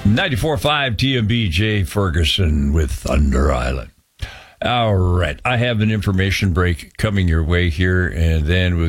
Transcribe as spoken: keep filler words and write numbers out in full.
ninety-four point five T M B, Jay Ferguson with Thunder Island. All right. I have an information break coming your way here, and then we'll